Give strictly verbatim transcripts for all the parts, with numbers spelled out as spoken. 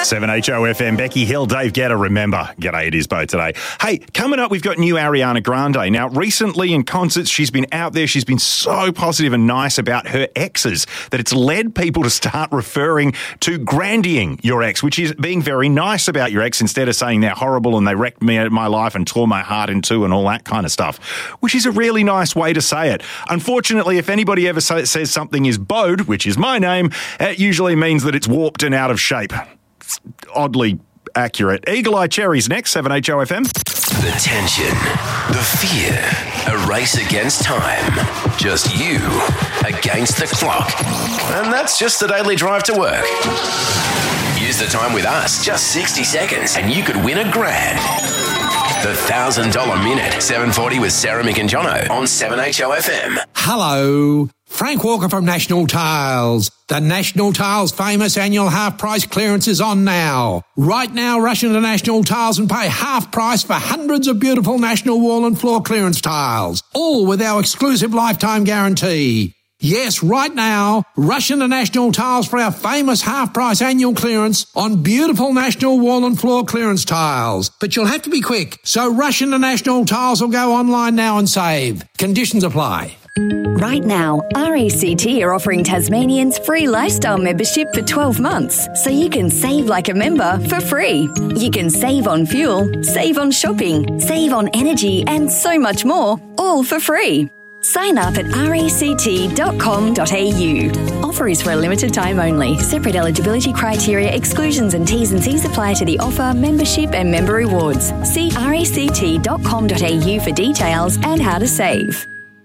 seven H O F M, Becky Hill, Dave Guetta, remember. G'day, it is Bo today. Hey, coming up, we've got new Ariana Grande. Now, recently in concerts, she's been out there, she's been so positive and nice about her exes that it's led people to start referring to grandying your ex, which is being very nice about your ex instead of saying they're horrible and they wrecked me my life and tore my heart in two and all that kind of stuff, which is a really nice way to say it. Unfortunately, if anybody ever say, says something is bowed, which is my name, it usually means that it's warped and out of shape. It's oddly accurate. Eagle Eye Cherries next, seven H O F M. The tension, the fear, a race against time. Just you against the clock. And that's just the daily drive to work. Use the time with us, just sixty seconds, and you could win a grand. The one thousand dollars Minute, seven forty with Sarah Mick and Jono on seven H O F M. Hello, Frank Walker from National Tiles. The National Tiles famous annual half-price clearance is on now. Right now, rush into National Tiles and pay half price for hundreds of beautiful National wall and floor clearance tiles, all with our exclusive lifetime guarantee. Yes, right now, rush into National Tiles for our famous half-price annual clearance on beautiful National wall and floor clearance tiles. But you'll have to be quick, so rush into National Tiles or go online now and save. Conditions apply. Right now, R A C T are offering Tasmanians free lifestyle membership for twelve months, so you can save like a member for free. You can save on fuel, save on shopping, save on energy, and so much more, all for free. Sign up at r a c t dot com dot a u. Offer is for a limited time only. Separate eligibility criteria, exclusions and T's and C's apply to the offer, membership and member rewards. See r a c t dot com dot a u for details and how to save.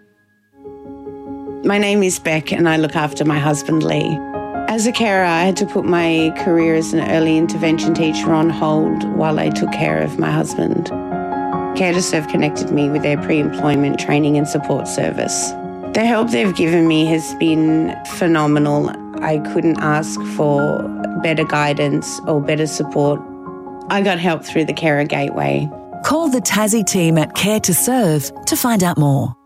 My name is Beck and I look after my husband Lee. As a carer, I had to put my career as an early intervention teacher on hold while I took care of my husband. Care to Serve connected me with their pre-employment training and support service. The help they've given me has been phenomenal. I couldn't ask for better guidance or better support. I got help through the Carer Gateway. Call the Tassie team at Care to Serve to find out more.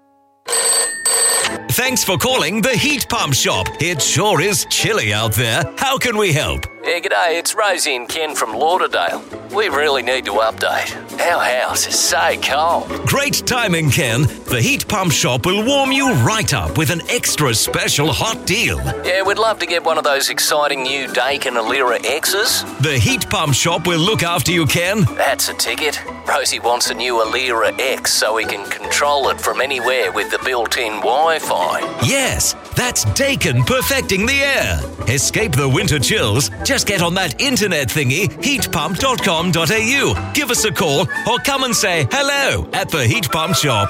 Thanks for calling the Heat Pump Shop. It sure is chilly out there. How can we help? Yeah, g'day, it's Rosie and Ken from Lauderdale. We really need to update. Our house is so cold. Great timing, Ken. The Heat Pump Shop will warm you right up with an extra special hot deal. Yeah, we'd love to get one of those exciting new Daikin Alira X's. The Heat Pump Shop will look after you, Ken. That's a ticket. Rosie wants a new Alira X so we can control it from anywhere with the built-in Wi-Fi. Yes, that's Daikin perfecting the air. Escape the winter chills. Just get on that internet thingy, heat pump dot com dot a u. Give us a call or come and say hello at the Heat Pump Shop.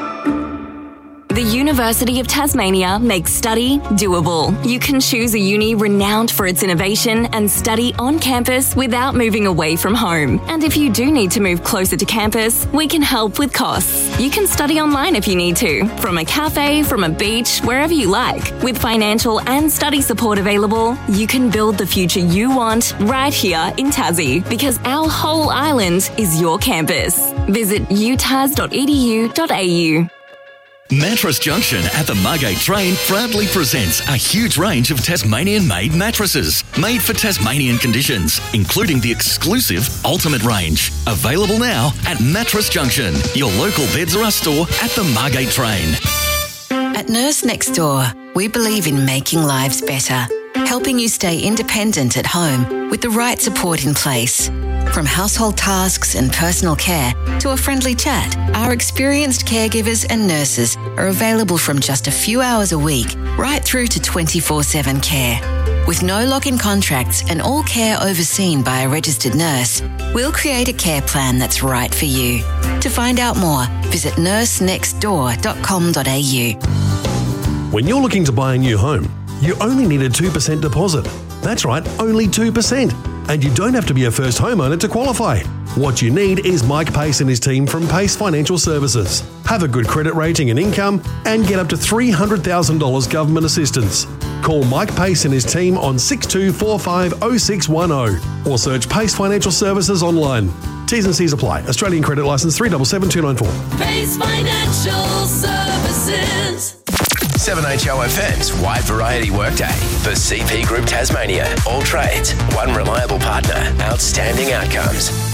The University of Tasmania makes study doable. You can choose a uni renowned for its innovation and study on campus without moving away from home. And if you do need to move closer to campus, we can help with costs. You can study online if you need to, from a cafe, from a beach, wherever you like. With financial and study support available, you can build the future you want right here in Tassie, because our whole island is your campus. Visit u tas dot e d u dot a u. Mattress Junction at the Margate Train proudly presents a huge range of Tasmanian-made mattresses, made for Tasmanian conditions, including the exclusive Ultimate range. Available now at Mattress Junction, your local Beds R Us store at the Margate Train. At Nurse Next Door, we believe in making lives better, helping you stay independent at home with the right support in place. From household tasks and personal care to a friendly chat, our experienced caregivers and nurses are available from just a few hours a week right through to twenty-four seven care. With no lock-in contracts and all care overseen by a registered nurse, we'll create a care plan that's right for you. To find out more, visit nurse next door dot com dot a u. When you're looking to buy a new home, you only need a two percent deposit. That's right, only two percent. And you don't have to be a first homeowner to qualify. What you need is Mike Pace and his team from Pace Financial Services. Have a good credit rating and income and get up to three hundred thousand dollars government assistance. Call Mike Pace and his team on six two four five oh six one oh or search Pace Financial Services online. T's and C's apply. Australian credit licence three seven seven two nine four. Pace Financial Services. seven H O F M's Wide Variety Workday. For C P Group Tasmania, all trades, one reliable partner, outstanding outcomes.